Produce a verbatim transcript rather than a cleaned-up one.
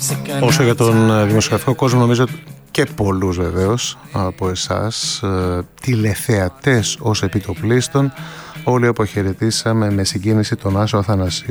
Όσο για τον δημοσιογραφικό κόσμο, νομίζω και πολλούς βεβαίως από εσάς τηλεθεατές ως επιτοπλίστων, όλοι αποχαιρετήσαμε με συγκίνηση τον Άσο Αθανασίου